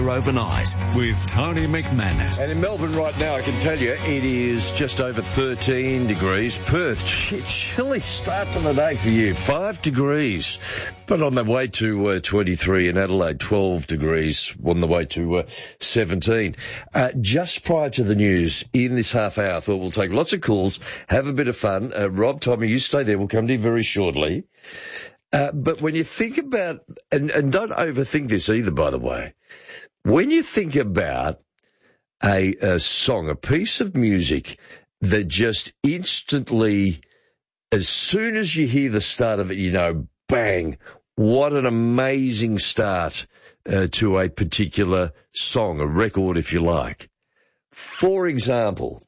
weather overnight with Tony McManus. And in Melbourne right now, I can tell you, it is just over 13 degrees. Perth, chilly start to the day for you, 5 degrees. But on the way to 23 in Adelaide, 12 degrees, on the way to 17. Just prior to the news, in this half hour, I thought we'll take lots of calls, have a bit of fun. Rob, Tommy, you stay there. We'll come to you very shortly. But when you think about, and don't overthink this either, by the way, when you think about a song, a piece of music that just instantly, as soon as you hear the start of it, you know, bang, what an amazing start to a particular song, a record, if you like. For example,